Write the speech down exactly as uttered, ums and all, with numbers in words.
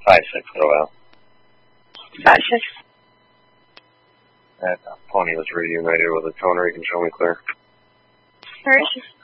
five six Royal. Five six. That pony was reunited with a toner. You can show me clear. Where is she?